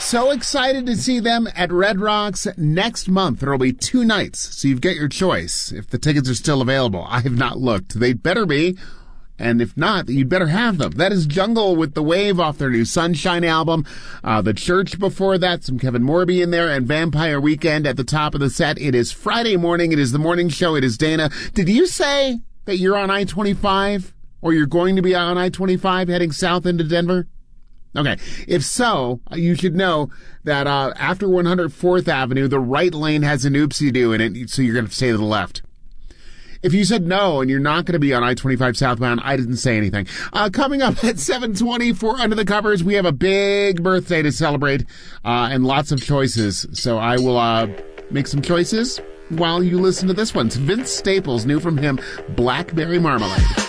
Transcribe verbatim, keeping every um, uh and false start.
So excited to see them at Red Rocks next month. There will be two nights, so you've got your choice if the tickets are still available. I have not looked. They better be. And if not, you'd better have them. That is Jungle with The Wave off their new Sunshine album. Uh, The Church before that, some Kevin Morby in there, and Vampire Weekend at the top of the set. It is Friday morning. It is the morning show. It is Dana. Did you say that you're on I twenty-five? Or you're going to be on I twenty-five heading south into Denver? Okay. If so, you should know that uh, after one hundred fourth Avenue, the right lane has an oopsie-doo in it, so you're going to stay to the left. If you said no and you're not going to be on I twenty-five southbound, I didn't say anything. Uh, coming up at seven twenty for Under the Covers, we have a big birthday to celebrate uh, and lots of choices. So I will uh, make some choices while you listen to this one. It's Vince Staples, new from him, Blackberry Marmalade.